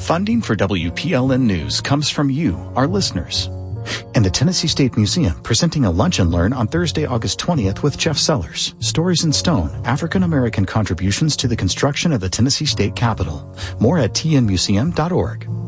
Funding for WPLN News comes from you, our listeners. And the Tennessee State Museum presenting a lunch and learn on Thursday, August 20th with Jeff Sellers. Stories in Stone, African American contributions to the construction of the Tennessee State Capitol. More at tnmuseum.org.